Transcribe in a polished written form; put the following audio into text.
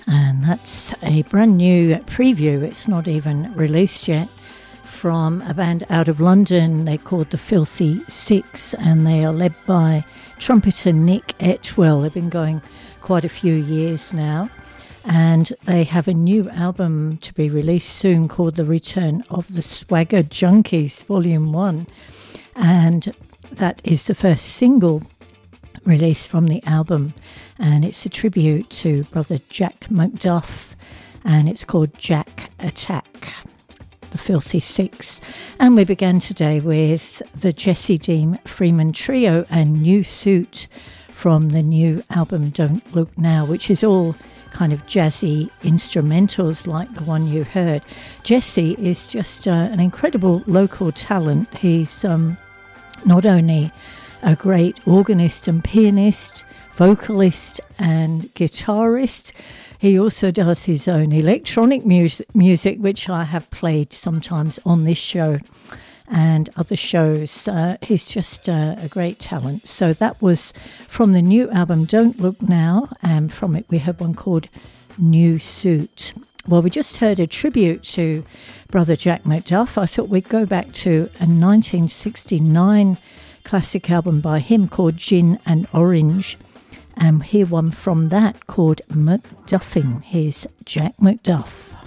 And that's a brand new preview. It's not even released yet, from a band out of London. They're called the Filthy Six, and they are led by trumpeter Nick Etchwell. They've been going quite a few years now, and they have a new album to be released soon called The Return of the Swagger Junkies Volume 1, and that is the first single released from the album, and it's a tribute to brother Jack McDuff, and it's called Jack Attack, the Filthy Six. And we began today with the Jesse Dean Freeman Trio and New Suit from the new album Don't Look Now, which is all kind of jazzy instrumentals like the one you heard. Jesse is just an incredible local talent. He's not only a great organist and pianist, vocalist and guitarist, he also does his own electronic music, which I have played sometimes on this show and other shows. He's just a great talent. So that was from the new album Don't Look Now, and from it we have one called New Suit. Well, we just heard a tribute to brother Jack McDuff. I thought we'd go back to a 1969 classic album by him called Gin and Orange, and hear one from that called McDuffing. Here's Jack McDuff.